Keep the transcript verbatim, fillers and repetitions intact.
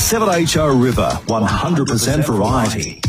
seven H O River, one hundred percent variety.